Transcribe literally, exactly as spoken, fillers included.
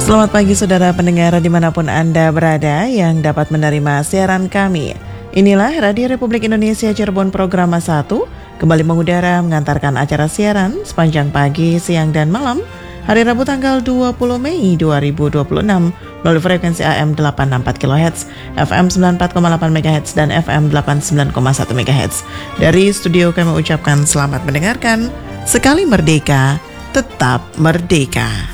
Selamat pagi saudara pendengar dimanapun Anda berada yang dapat menerima siaran kami. Inilah Radio Republik Indonesia Cirebon Programa satu, kembali mengudara mengantarkan acara siaran sepanjang pagi, siang, dan malam hari Rabu tanggal dua puluh Mei dua ribu dua puluh enam melalui frekuensi A M delapan enam empat kilohertz, F M sembilan puluh empat koma delapan megahertz, dan F M delapan puluh sembilan koma satu megahertz. Dari studio kami ucapkan selamat mendengarkan. Sekali merdeka, tetap merdeka.